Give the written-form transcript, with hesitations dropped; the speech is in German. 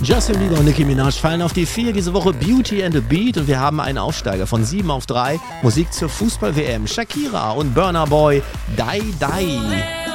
Justin Bieber und Nicki Minaj fallen auf die 4. Diese Woche Beauty and the Beat und wir haben einen Aufsteiger von 7 auf 3. Musik zur Fußball-WM. Shakira und Burna Boy, Die Die.